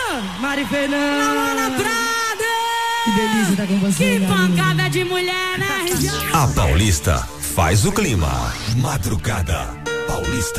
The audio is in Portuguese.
Mari Fernanda Prada. Que delícia estar com você. Que pancada de mulher, né? A Paulista faz o clima. Madrugada Paulista.